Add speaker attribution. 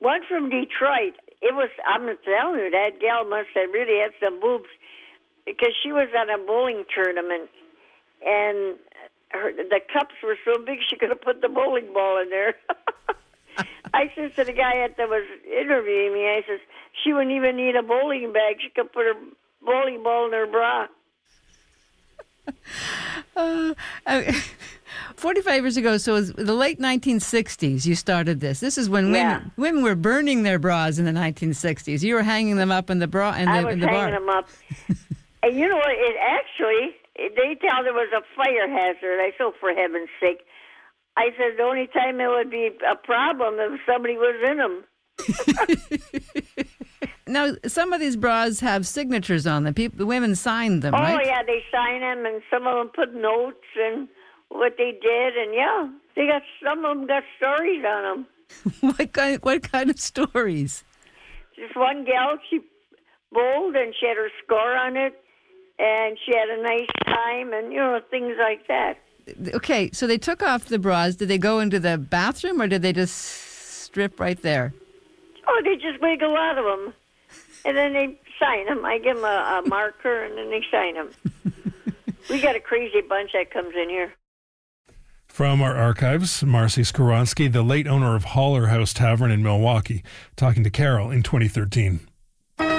Speaker 1: one from Detroit. I'm telling you, that gal must have really had some boobs because she was at a bowling tournament and the cups were so big she could have put the bowling ball in there. I said to the guy that was interviewing me, I says, she wouldn't even need a bowling bag. She could put her bowling ball in her bra.
Speaker 2: 45 years ago, so it was the late 1960s you started this. This is when women were burning their bras in the 1960s. You were hanging them up in the bra in the bar. I was hanging
Speaker 1: them up. And you know what? They tell there was a fire hazard. I said, for heaven's sake. I said, the only time it would be a problem if somebody was in them.
Speaker 2: Now, some of these bras have signatures on them. The women signed them, right?
Speaker 1: Oh, yeah, they sign them, and some of them put notes and what they did, and some of them got stories on
Speaker 2: them. What kind of stories?
Speaker 1: Just one gal, she bowled, and she had her score on it, and she had a nice time, and, things like that.
Speaker 2: Okay, so they took off the bras. Did they go into the bathroom, or did they just strip right there?
Speaker 1: Oh, they just wiggle out of them. And then they sign them. I give them a marker, and then they sign them. We got a crazy bunch that comes in here.
Speaker 3: From our archives, Marcy Skowronski, the late owner of Holler House Tavern in Milwaukee, talking to Carol in 2013.